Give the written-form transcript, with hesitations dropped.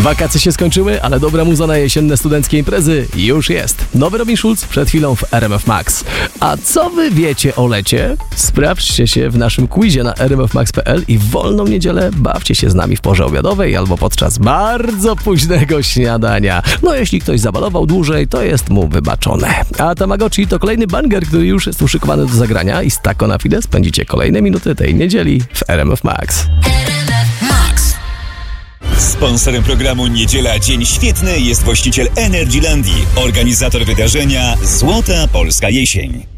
Wakacje się skończyły, ale dobra muza na jesienne studenckie imprezy już jest. Nowy Robin Schulz przed chwilą w RMF Max. A co wy wiecie o lecie? Sprawdźcie się w naszym quizie na rmfmax.pl i w wolną niedzielę bawcie się z nami w porze obiadowej albo podczas bardzo późnego śniadania. No jeśli ktoś zabalował dłużej, to jest mu wybaczone. A Tamagotchi to kolejny banger, który już jest uszykowany do zagrania i z taką na chwilę spędzicie kolejne minuty tej niedzieli w RMF Max. Sponsorem programu Niedziela Dzień Świetny jest właściciel Energylandii, organizator wydarzenia Złota Polska Jesień.